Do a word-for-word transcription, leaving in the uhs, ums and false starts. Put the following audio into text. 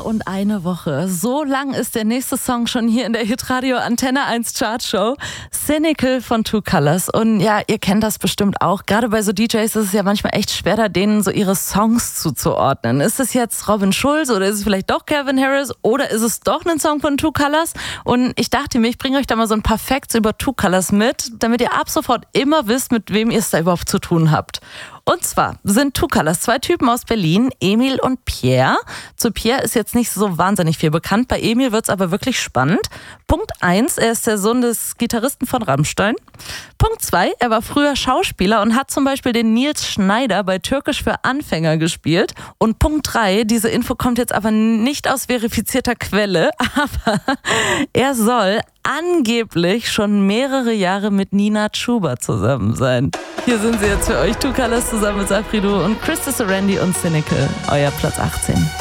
Jahr und eine Woche. So lang ist der nächste Song schon hier in der Hitradio Antenne eins Chartshow. Cynical von Two Colors. Und ja, ihr kennt das bestimmt auch. Gerade bei so D Js ist es ja manchmal echt schwer, da denen so ihre Songs zuzuordnen. Ist es jetzt Robin Schulz oder ist es vielleicht doch Calvin Harris oder ist es doch ein Song von Two Colors? Und ich dachte mir, ich bringe euch da mal so ein paar Facts über Two Colors mit, damit ihr ab sofort immer wisst, mit wem ihr es da überhaupt zu tun habt. Und zwar sind Two Colors zwei Typen aus Berlin, Emil und Pierre. Zu Pierre ist jetzt nicht so wahnsinnig viel bekannt, bei Emil wird es aber wirklich spannend. Punkt eins, er ist der Sohn des Gitarristen von Rammstein. Punkt zwei, er war früher Schauspieler und hat zum Beispiel den Nils Schneider bei Türkisch für Anfänger gespielt. Und Punkt drei, diese Info kommt jetzt aber nicht aus verifizierter Quelle, aber er soll angeblich schon mehrere Jahre mit Nina Chuba zusammen sein. Hier sind sie jetzt für euch, Two Colors zusammen mit Safri Duo und Chris Randy und Cynical, euer Platz achtzehn.